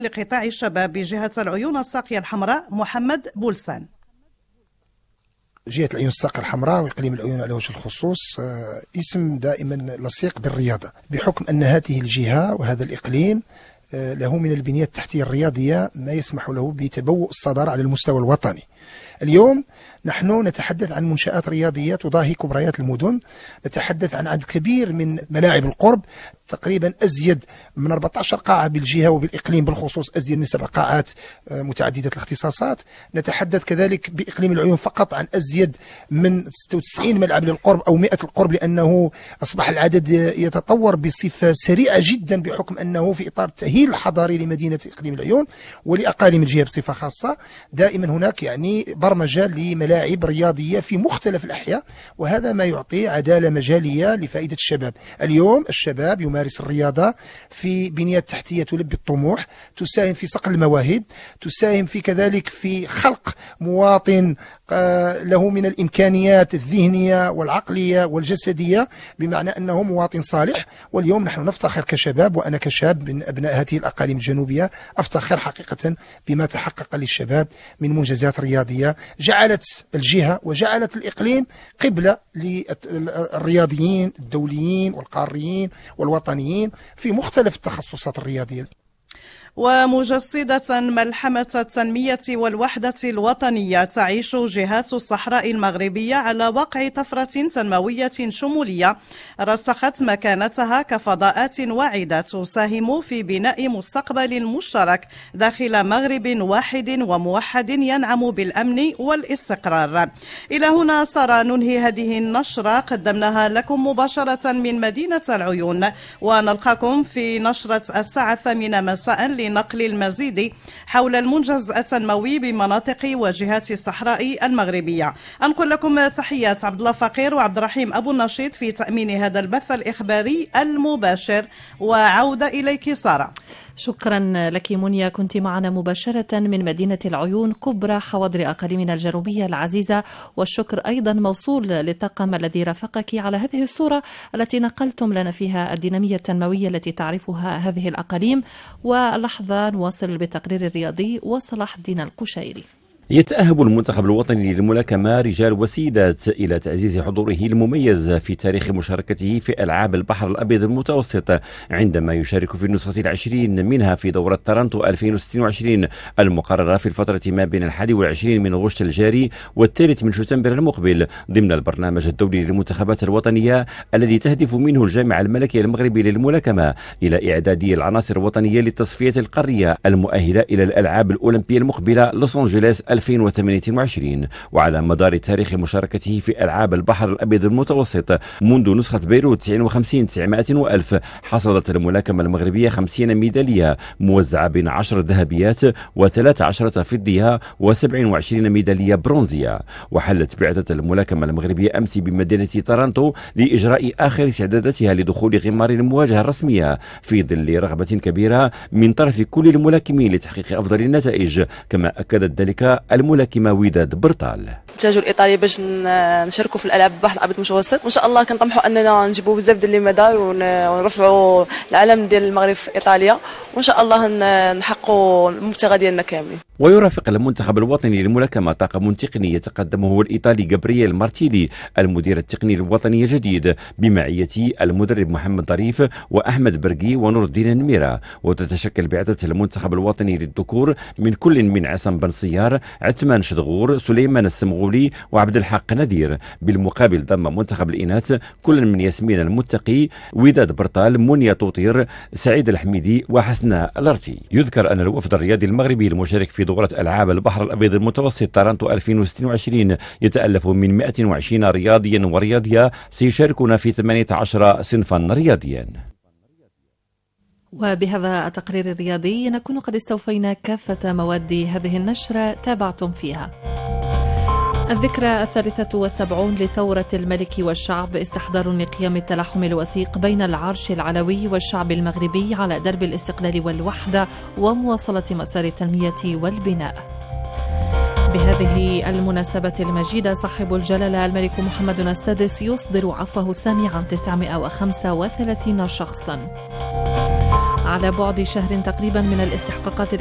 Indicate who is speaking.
Speaker 1: لقطاع الشباب بجهة العيون الساقية الحمراء محمد بولسان.
Speaker 2: جهة العيون الساقية الحمراء وإقليم العيون على وجه الخصوص اسم دائما لصيق بالرياضة، بحكم أن هذه الجهة وهذا الإقليم له من البنية التحتية الرياضية ما يسمح له بتبوء الصدارة على المستوى الوطني. اليوم نحن نتحدث عن منشآت رياضية تضاهي كبريات المدن، نتحدث عن عدد كبير من ملاعب القرب، تقريبا أزيد من 14 قاعة بالجهة وبالإقليم بالخصوص أزيد من 7 قاعات متعددة الاختصاصات. نتحدث كذلك بإقليم العيون فقط عن أزيد من 96 ملعب للقرب أو 100 القرب، لأنه أصبح العدد يتطور بصفة سريعة جدا بحكم أنه في إطار التأهيل الحضاري لمدينة إقليم العيون ولأقاليم الجهة بصفة خاصة. دائما هناك برمجة لملاعب رياضية في مختلف الأحياء، وهذا ما يعطي عدالة مجالية لفائدة الشباب. اليوم الشباب يمارس الرياضة في بنية تحتية تلبي الطموح، تساهم في صقل المواهب، تساهم في كذلك في خلق مواطن له من الإمكانيات الذهنية والعقلية والجسدية، بمعنى أنه مواطن صالح. واليوم نحن نفتخر كشباب، وأنا كشاب من أبناء هذه الأقاليم الجنوبية أفتخر حقيقة بما تحقق للشباب من منجزات رياضية جعلت الجهة وجعلت الإقليم قبلة للرياضيين الدوليين والقاريين والوطنيين في مختلف التخصصات الرياضية.
Speaker 1: ومجسدة ملحمة التنمية والوحدة الوطنية، تعيش جهات الصحراء المغربية على وقع طفرة تنموية شمولية رسخت مكانتها كفضاءات واعدة تساهم في بناء مستقبل مشترك داخل مغرب واحد وموحد ينعم بالأمن والاستقرار. إلى هنا صار ننهي هذه النشرة، قدمناها لكم مباشرة من مدينة العيون، ونلقاكم في نشرة الساعة 8 مساء لنقل المزيد حول المنجز التنموي بمناطق وجهات الصحراء المغربية. أنقل لكم تحيات عبد الله فقير وعبد الرحيم أبو النشيط في تأمين هذا البث الإخباري المباشر، وعودة إليك سارة.
Speaker 3: شكرا لك منيا، كنت معنا مباشرة من مدينة العيون كبرى حواضر أقاليمنا الجنوبية العزيزة، والشكر أيضا موصول للطاقم الذي رافقك على هذه الصورة التي نقلتم لنا فيها الدينامية التنموية التي تعرفها هذه الأقاليم. واللحظة نواصل بالتقرير الرياضي وصلاح الدين القشيري.
Speaker 4: يتأهب المنتخب الوطني للملاكمة رجال وسيدات إلى تعزيز حضوره المميز في تاريخ مشاركته في ألعاب البحر الأبيض المتوسط، عندما يشارك في النسخة 20 منها في دورة تورنتو 2026 المقررة في الفترة ما بين 21 من غشت الجاري والثالث من شتنبر المقبل، ضمن البرنامج الدولي للمنتخبات الوطنية الذي تهدف منه الجامعة الملكية المغربي للملاكمة إلى إعداد العناصر الوطنية للتصفية القارية المؤهلة إلى الألعاب الأولمبية المقبلة لوس أنجلوس 2028. وعلى مدار تاريخ مشاركته في ألعاب البحر الأبيض المتوسط منذ نسخة بيروت 59 900 و1000 حصلت الملاكمة المغربية 50 ميدالية موزعة بين 10 ذهبيات و13 فضية و27 ميدالية برونزية. وحلت بعثة الملاكمة المغربية أمس بمدينة تورنتو لإجراء آخر استعداداتها لدخول غمار المواجهة الرسمية في ظل رغبة كبيرة من طرف كل الملاكمين لتحقيق أفضل النتائج، كما أكدت ذلك الملاكمة وداد برطال.
Speaker 5: نتجهوا لإيطاليا باش نشاركوا في الألعاب البحر الأبيض المتوسط، وإن شاء الله كنطمحوا أننا نجيبوا بزاف ديال الميدال ونرفعوا العلم ديال المغرب في إيطاليا، وإن شاء الله نحققوا المبتغى ديالنا كاملين.
Speaker 4: ويرافق المنتخب الوطني للملاكمة طاقم تقني يتقدمه الإيطالي جابرييل مارتيلي المدير التقني الوطني الجديد بمعية المدرب محمد ظريف وأحمد برقي ونور الدين النميرة. وتتشكل بعثة المنتخب الوطني للذكور من كل من عصام بن صيار، عثمان شدغور، سليمان السمغولي وعبد الحق نذير. بالمقابل ضم منتخب الإناث كل من ياسمين المتقي، وداد برطال، منيا طوطير، سعيد الحميدي وحسناء الارتي. يذكر أن الوفد الرياضي المغربي المشارك في دورة ألعاب البحر الأبيض المتوسط تورنتو 2026 يتألف من 120 رياضيا ورياضية سيشاركون في 18 صنفا رياضيا.
Speaker 3: وبهذا التقرير الرياضي نكون قد استوفينا كافة مواد هذه النشرة تابعتم فيها. الذكرى 73 لثورة الملك والشعب، استحضار لقيام التلاحم الوثيق بين العرش العلوي والشعب المغربي على درب الاستقلال والوحدة ومواصلة مسار التنمية والبناء. بهذه المناسبة المجيدة صاحب الجلالة الملك محمد السادس يصدر عفوه السامي عن 935 شخصا. على بعد شهر تقريبا من الاستحقاقات